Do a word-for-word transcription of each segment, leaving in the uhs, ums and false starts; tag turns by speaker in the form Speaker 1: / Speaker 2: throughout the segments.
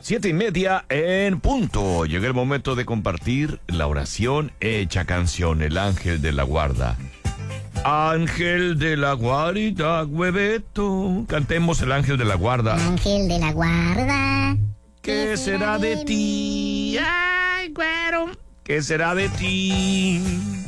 Speaker 1: Siete y media en punto. Llega el momento de compartir la oración hecha canción, el ángel de la guarda. Ángel de la guarda, hueveto. Cantemos el ángel de la guarda.
Speaker 2: Ángel de la guarda.
Speaker 1: ¿Qué será de ti? Ay, güero. ¿Qué será de ti?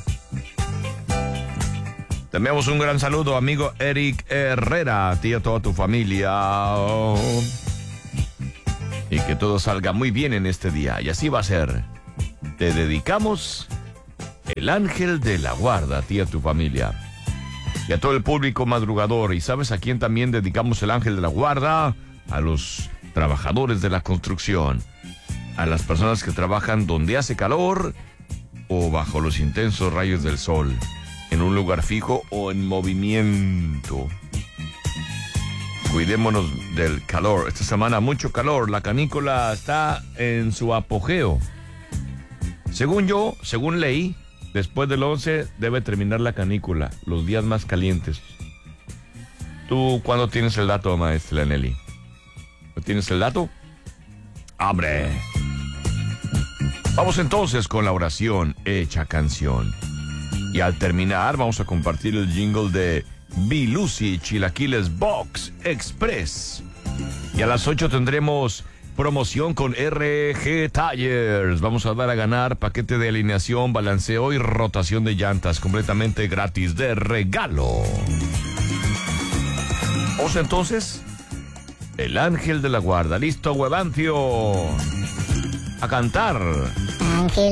Speaker 1: Te enviamos un gran saludo, amigo Eric Herrera, a ti y a toda tu familia. Oh. Y que todo salga muy bien en este día. Y así va a ser. Te dedicamos el ángel de la guarda, a ti y a tu familia. Y a todo el público madrugador. ¿Y sabes a quién también dedicamos el ángel de la guarda? A los trabajadores de la construcción. A las personas que trabajan donde hace calor o bajo los intensos rayos del sol. En un lugar fijo o en movimiento. Cuidémonos del calor. Esta semana mucho calor. La canícula está en su apogeo. Según yo, según leí, después del once debe terminar la canícula. Los días más calientes. ¿Tú cuándo tienes el dato, maestra Nelly? ¿Tienes el dato? ¡Hombre! Vamos entonces con la oración hecha canción. Y al terminar vamos a compartir el jingle de Bilusi Chilaquiles Box Express. Y a las ocho tendremos promoción con R G Tires. Vamos a dar a ganar paquete de alineación, balanceo y rotación de llantas completamente gratis de regalo. Vamos entonces, el ángel de la guarda. ¿Listo, Huevancio? A cantar.
Speaker 2: Ángel